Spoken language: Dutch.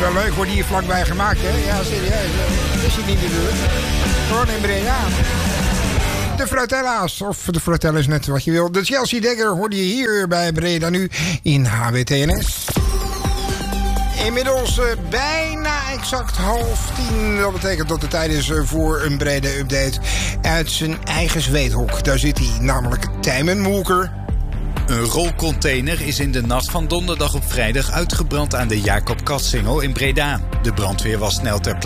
wel leuk, wordt hier vlakbij gemaakt, hè? Ja, serieus. Dat is hier niet natuurlijk. Gewoon in Breda. De Fratella's, of de Fratellas is net wat je wil. De Chelsea Dagger hoorde je hier bij Breda nu in HWTNS. Inmiddels bijna exact 9:30. Dat betekent dat de tijd is voor een brede update uit zijn eigen zweethok. Daar zit hij, namelijk Tijmen Moelker. Een rolcontainer is in de nacht van donderdag op vrijdag uitgebrand aan de Jacob Katsingel in Breda. De brandweer was snel ter plaatse.